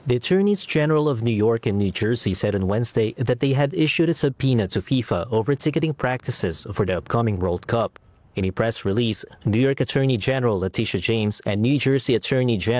The Attorneys General of New York and New Jersey said on Wednesday that they had issued a subpoena to FIFA over ticketing practices for the upcoming World Cup. In a press release, New York Attorney General Letitia James and New Jersey Attorney General